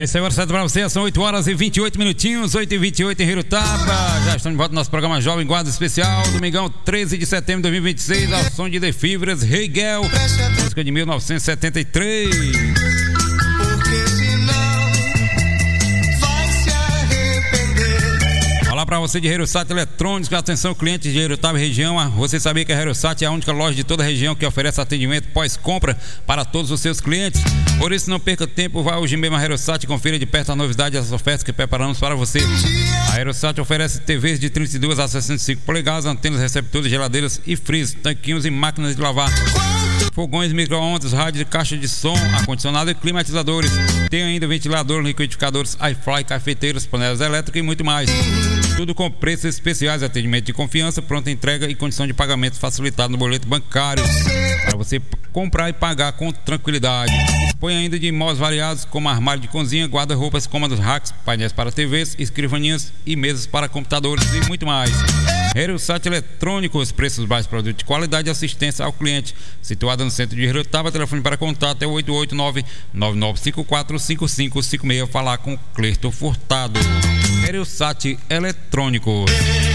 Esse é o certo para você, são 8 horas e 28 minutinhos, 8h28 em Hirutaba. Já estamos de volta no nosso programa Jovem Guarda Especial, domingão 13 de setembro de 2026, ao som de The Fibras, Hegel, música de 1973. Falar para você de Herosat Eletrônicos, atenção clientes de Hirutaba região, você sabia que a Herosat é a única loja de toda a região que oferece atendimento pós-compra para todos os seus clientes? Por isso não perca tempo, vá hoje mesmo a Herosat e confira de perto a novidade e as ofertas que preparamos para você. A Herosat oferece TVs de 32 a 65 polegadas, antenas, receptores, geladeiras e freezers, tanquinhos e máquinas de lavar, fogões, micro-ondas, rádio, caixa de som, ar-condicionado e climatizadores. Tem ainda ventiladores, liquidificadores, air-fry, cafeteiras, panelas elétricas e muito mais. Tudo com preços especiais, atendimento de confiança, pronta entrega e condição de pagamento facilitado no boleto bancário, para você comprar e pagar com tranquilidade. Dispõe ainda de imóveis variados, como armário de cozinha, guarda-roupas, cômodos, racks, painéis para TVs, escrivaninhas e mesas para computadores e muito mais. Herosat Eletrônicos, preços baixos, produto de qualidade e assistência ao cliente. Situada no centro de Hirutaba, telefone para contato é 889-9954-5556. Falar com Cleiton Furtado. Herosat Eletrônicos.